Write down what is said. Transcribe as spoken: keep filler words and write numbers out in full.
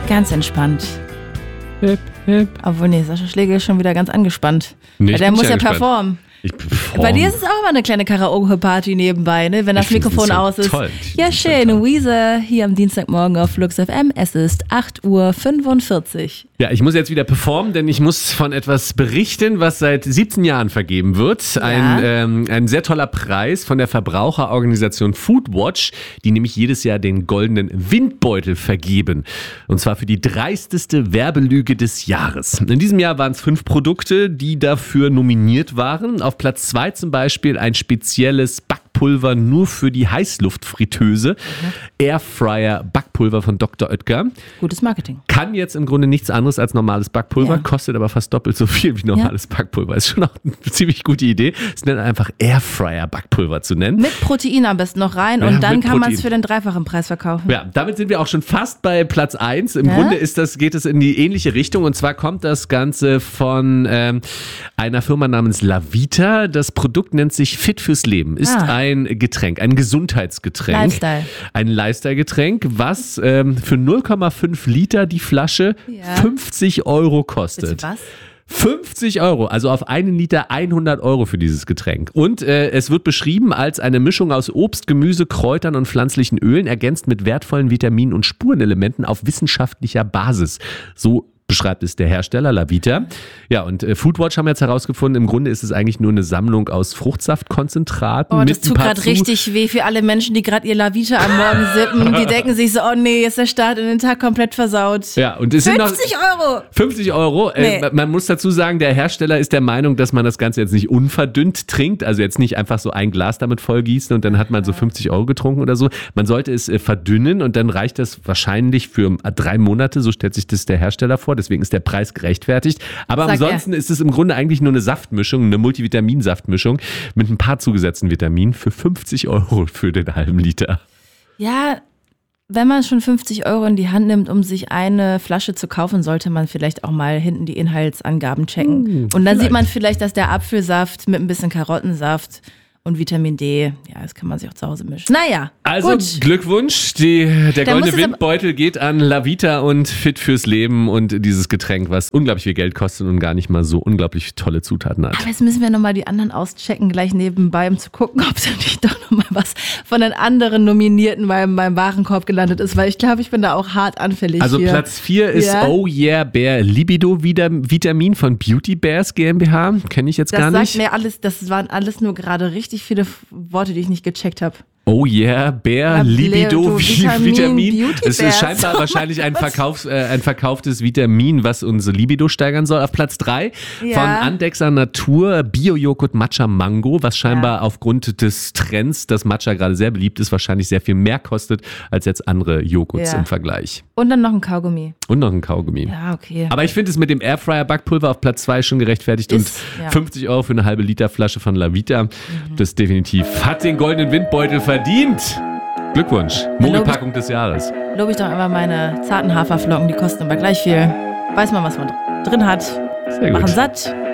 ganz entspannt. Hip, hip. Obwohl, nee, Sascha Schlegel ist schon wieder ganz angespannt. Nee, Weil der muss ja performen. Ich perform. Bei dir ist es auch mal eine kleine Karaoke-Party nebenbei, ne? Wenn das Ich find Mikrofon den Song aus ist. toll. Ich Ja, find den Song schön. toll. Weezer hier am Dienstagmorgen auf Flux F M. Es ist acht Uhr fünfundvierzig. Ja, ich muss jetzt wieder performen, denn ich muss von etwas berichten, was seit siebzehn Jahren vergeben wird. Ein, ähm, ein sehr toller Preis von der Verbraucherorganisation Foodwatch, die nämlich jedes Jahr den goldenen Windbeutel vergeben. Und zwar für die dreisteste Werbelüge des Jahres. In diesem Jahr waren es fünf Produkte, die dafür nominiert waren. Auf Platz zwei zum Beispiel ein spezielles Backpulver nur für die Heißluftfritteuse. Mhm. Airfryer Backpulver von Doktor Oetker. Gutes Marketing. Kann jetzt im Grunde nichts anderes als normales Backpulver, Ja. kostet aber fast doppelt so viel wie normales ja. Backpulver. Ist schon auch eine ziemlich gute Idee. Es nennt einfach Airfryer Backpulver zu nennen. Mit Protein am besten noch rein Ja, und dann mit kann man es Protein. für den dreifachen Preis verkaufen. Ja, damit sind wir auch schon fast bei Platz eins. Im Ja? Grunde ist das, geht es in die ähnliche Richtung und zwar kommt das Ganze von ähm, einer Firma namens Lavita. Das Produkt nennt sich Fit fürs Leben. Ist Ah. ein Getränk, ein Gesundheitsgetränk. Lifestyle. Ein Lifestyle-Getränk, was ähm, für null Komma fünf Liter die Flasche Ja. fünfzig Euro kostet. Bitte was? fünfzig Euro, also auf einen Liter hundert Euro für dieses Getränk. Und äh, es wird beschrieben als eine Mischung aus Obst, Gemüse, Kräutern und pflanzlichen Ölen, ergänzt mit wertvollen Vitaminen und Spurenelementen auf wissenschaftlicher Basis. So beschreibt es der Hersteller Lavita. Ja, und äh, Foodwatch haben jetzt herausgefunden, im Grunde ist es eigentlich nur eine Sammlung aus Fruchtsaftkonzentraten. Oh, mit das ein tut paar gerade zu- richtig weh für alle Menschen, die gerade ihr Lavita am Morgen sippen. Die denken sich so, oh nee, ist der Start in den Tag komplett versaut. Ja, und es sind noch fünfzig Euro! fünfzig Euro. Nee. Äh, man muss dazu sagen, der Hersteller ist der Meinung, dass man das Ganze jetzt nicht unverdünnt trinkt. Also jetzt nicht einfach so ein Glas damit vollgießen und dann hat man so fünfzig Euro getrunken oder so. Man sollte es äh, verdünnen und dann reicht das wahrscheinlich für äh, drei Monate. So stellt sich das der Hersteller vor. Deswegen ist der Preis gerechtfertigt. Aber Sagt ansonsten ist es im Grunde eigentlich nur eine Saftmischung, eine Multivitaminsaftmischung mit ein paar zugesetzten Vitaminen für fünfzig Euro für den halben Liter. Ja, wenn man schon fünfzig Euro in die Hand nimmt, um sich eine Flasche zu kaufen, sollte man vielleicht auch mal hinten die Inhaltsangaben checken. Hm, und dann vielleicht. sieht man vielleicht, dass der Apfelsaft mit ein bisschen Karottensaft und Vitamin D, ja, das kann man sich auch zu Hause mischen. Naja, Also gut. Glückwunsch, die, der Da muss goldene es aber- Windbeutel geht an Lavita und Fit fürs Leben und dieses Getränk, was unglaublich viel Geld kostet und gar nicht mal so unglaublich tolle Zutaten hat. Aber jetzt müssen wir nochmal die anderen auschecken, gleich nebenbei, um zu gucken, ob da nicht doch nochmal was von den anderen Nominierten bei meinem Warenkorb gelandet ist, weil ich glaube, ich bin da auch hart anfällig Also hier. Platz vier ist Ja. Oh Yeah Bear Libido Vitamin von Beauty Bears GmbH. Kenne ich jetzt Das gar sagt nicht. mir alles, das waren alles nur gerade richtig viele Worte, die ich nicht gecheckt habe. Oh Yeah Bear Ja, Libido Leo, du, Vitamin. Vitamin, Beauty Es ist Bears. scheinbar wahrscheinlich ein, Verkaufs-, äh, ein verkauftes Vitamin, was unsere Libido steigern soll. Auf Platz drei Ja. von Andexer Natur Bio-Joghurt Matcha Mango, was scheinbar Ja. aufgrund des Trends, dass Matcha gerade sehr beliebt ist, wahrscheinlich sehr viel mehr kostet als jetzt andere Joghurts Ja. im Vergleich. Und dann noch ein Kaugummi. Und noch ein Kaugummi. Ja, okay. Aber ich finde es mit dem Airfryer Backpulver auf Platz zwei schon gerechtfertigt Ist, und ja. fünfzig Euro für eine halbe Liter Flasche von Lavita. Mhm. Das definitiv hat den goldenen Windbeutel verdient. Glückwunsch. Mogelpackung des Jahres. Lobe ich doch einfach meine zarten Haferflocken, die kosten aber gleich viel. Weiß man, was man drin hat. Sehr Machen gut. satt.